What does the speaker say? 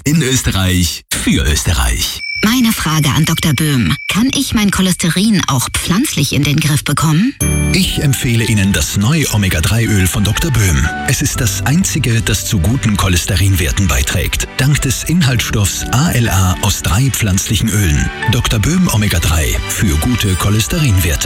In Österreich, für Österreich. Meine Frage an Dr. Böhm. Kann ich mein Cholesterin auch pflanzlich in den Griff bekommen? Ich empfehle Ihnen das neue Omega-3-Öl von Dr. Böhm. Es ist das einzige, das zu guten Cholesterinwerten beiträgt. Dank des Inhaltsstoffs ALA aus 3 pflanzlichen Ölen. Dr. Böhm Omega-3 für gute Cholesterinwerte.